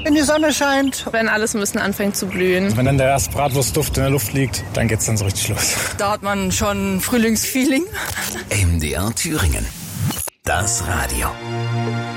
wenn die Sonne scheint. Wenn alles ein bisschen anfängt zu blühen. Wenn dann der erste Bratwurstduft in der Luft liegt, dann geht's dann so richtig los. Da hat man schon Frühlingsfeeling. MDR Thüringen. Das Radio.